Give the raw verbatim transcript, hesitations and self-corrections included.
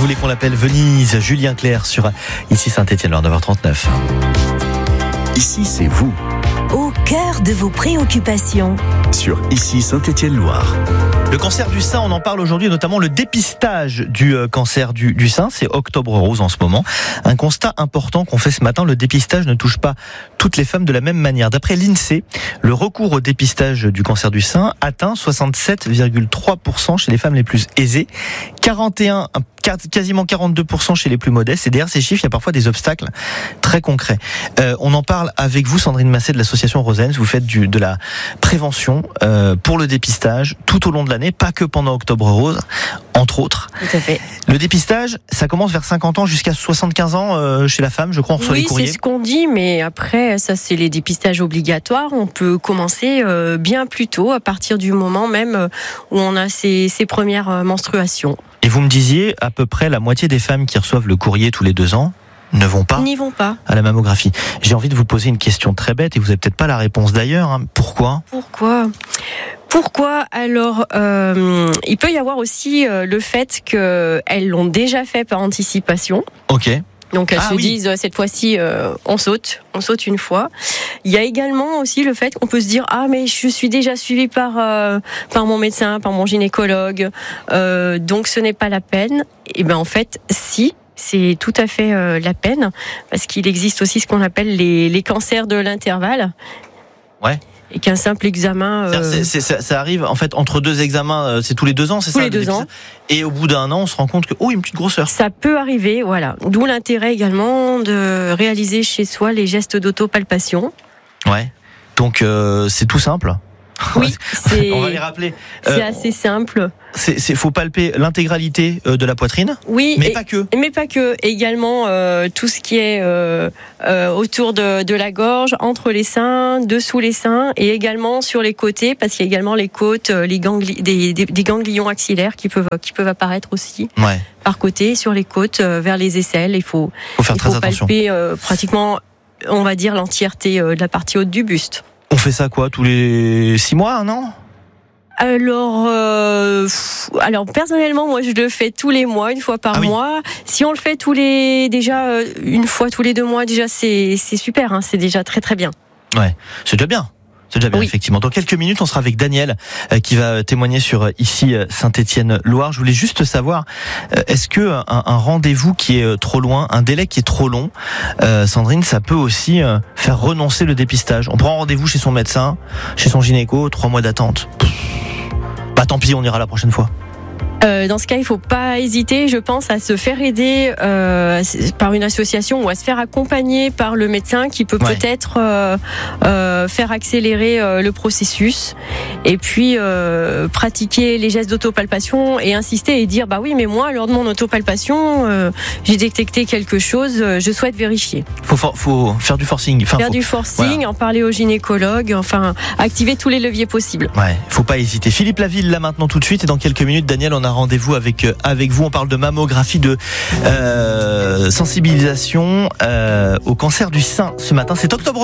voulez qu'on l'appelle Venise, Julien Clerc sur Ici Saint-Étienne-Loire, neuf heures trente-neuf. Ici, c'est vous. Au cœur de vos préoccupations. Sur Ici Saint-Étienne-Loire. Le cancer du sein, on en parle aujourd'hui, notamment le dépistage du euh, cancer du, du sein. C'est Octobre Rose en ce moment. Un constat important qu'on fait ce matin, le dépistage ne touche pas toutes les femmes de la même manière. D'après l'INSEE, le recours au dépistage du cancer du sein atteint soixante-sept virgule trois pour cent chez les femmes les plus aisées, quarante et un, quasiment quarante-deux pour cent chez les plus modestes. Et derrière ces chiffres, il y a parfois des obstacles très concrets. Euh, on en parle avec vous, Sandrine Massé de l'association Rosens. Vous faites du, de la prévention euh, pour le dépistage tout au long de l'année, pas que pendant Octobre Rose, entre autres. Tout à fait. Le dépistage, ça commence vers cinquante ans jusqu'à soixante-quinze ans euh, chez la femme, je crois, on reçoit oui, les courriers. Oui, c'est ce qu'on dit, mais après, ça c'est les dépistages obligatoires. On peut commencer euh, bien plus tôt, à partir du moment même euh, où on a ses, ses premières euh, menstruations. Et vous me disiez, à peu près la moitié des femmes qui reçoivent le courrier tous les deux ans ne vont pas, N'y vont pas à la mammographie. J'ai envie de vous poser une question très bête, et vous n'avez peut-être pas la réponse d'ailleurs. Hein. Pourquoi ? Pourquoi Pourquoi Alors, euh, il peut y avoir aussi euh, le fait qu'elles l'ont déjà fait par anticipation. Ok. Donc elles ah, se oui. disent, cette fois-ci, euh, on saute, on saute une fois. Il y a également aussi le fait qu'on peut se dire, ah mais je suis déjà suivie par euh, par mon médecin, par mon gynécologue, euh, donc ce n'est pas la peine. Et ben en fait, si. C'est tout à fait euh, la peine, parce qu'il existe aussi ce qu'on appelle les, les cancers de l'intervalle. Ouais. Et qu'un simple examen... Euh... C'est, c'est, ça, ça arrive en fait entre deux examens, c'est tous les deux ans, c'est tous ça les deux ans. Et au bout d'un an, on se rend compte que, oh, une petite grosseur. Ça peut arriver, voilà. D'où l'intérêt également de réaliser chez soi les gestes d'autopalpation. Ouais. Donc euh, c'est tout simple. Oui, c'est, on va les rappeler. C'est euh, assez simple. C'est, c'est faut palper l'intégralité de la poitrine. Oui, mais et, pas que. Mais pas que. Également euh, tout ce qui est euh, euh, autour de, de la gorge, entre les seins, dessous les seins, et également sur les côtés, parce qu'il y a également les côtes, les gangli- des, des, des ganglions axillaires qui peuvent qui peuvent apparaître aussi. Ouais. Par côté, sur les côtes, euh, vers les aisselles. Il faut, faut faire il très faut attention. palper euh, pratiquement, on va dire, l'entièreté euh, de la partie haute du buste. On fait ça quoi, tous les six mois, un an ? Alors, euh, alors personnellement, moi, je le fais tous les mois, une fois par ah oui. mois. Si on le fait tous les, déjà euh, une fois tous les deux mois, déjà c'est c'est super, hein, c'est déjà très très bien. Ouais, c'est déjà bien. C'est déjà bien, oui. Effectivement. Dans quelques minutes, on sera avec Daniel euh, qui va témoigner sur euh, Ici euh, Saint-Étienne-Loire. Je voulais juste savoir, euh, est-ce que un, un rendez-vous qui est euh, trop loin, un délai qui est trop long, euh, Sandrine, ça peut aussi euh, faire renoncer le dépistage. On prend rendez-vous chez son médecin, chez son gynéco, trois mois d'attente. Bah tant pis, on ira la prochaine fois. Euh, dans ce cas, il faut pas hésiter, je pense, à se faire aider euh, par une association ou à se faire accompagner par le médecin qui peut ouais. peut-être euh, euh, faire accélérer euh, le processus et puis euh, pratiquer les gestes d'autopalpation et insister et dire bah oui, mais moi, lors de mon autopalpation, euh, j'ai détecté quelque chose, je souhaite vérifier. Faut, for- faut faire du forcing. Enfin, faire faut, du forcing, voilà. En parler au gynécologue, enfin, activer tous les leviers possibles. Ouais, faut pas hésiter. Philippe Laville, là maintenant tout de suite, et dans quelques minutes, Daniel, on a rendez-vous avec avec vous. On parle de mammographie, de euh, sensibilisation euh, au cancer du sein ce matin. C'est Octobre